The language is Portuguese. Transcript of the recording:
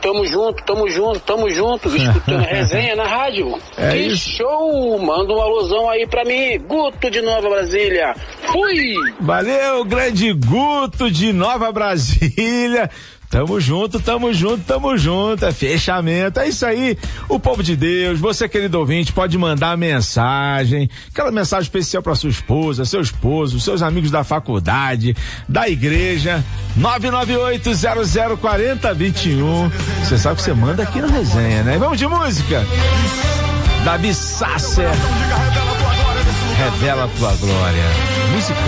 tamo junto, escutando resenha na rádio. É que isso. show! Manda um alusão aí pra mim, Guto de Nova Brasília. Fui! Valeu, grande Guto de Nova Brasília. Tamo junto. É fechamento. É isso aí. O povo de Deus, você, querido ouvinte, pode mandar mensagem. Aquela mensagem especial pra sua esposa, seu esposo, seus amigos da faculdade, da igreja. 998-004021. Você sabe que você manda aqui na resenha, né? Vamos de música. Davi Sasser. Revela a tua glória. Música.